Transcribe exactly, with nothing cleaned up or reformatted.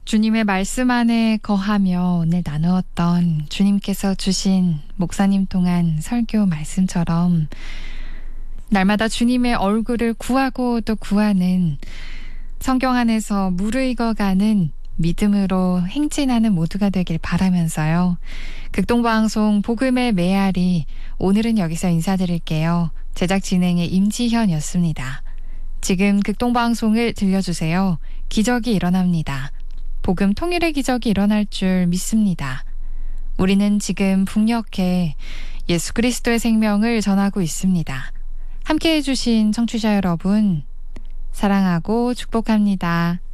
주님의 말씀 안에 거하며 오늘 나누었던 주님께서 주신 목사님 통한 설교 말씀처럼 날마다 주님의 얼굴을 구하고 또 구하는 성경 안에서 무르익어가는 믿음으로 행진하는 모두가 되길 바라면서요. 극동방송 복음의 메아리, 오늘은 여기서 인사드릴게요. 제작 진행의 임지현이었습니다. 지금 극동방송을 들려주세요. 기적이 일어납니다. 복음 통일의 기적이 일어날 줄 믿습니다. 우리는 지금 북녘에 예수 그리스도의 생명을 전하고 있습니다. 함께해 주신 청취자 여러분, 사랑하고 축복합니다.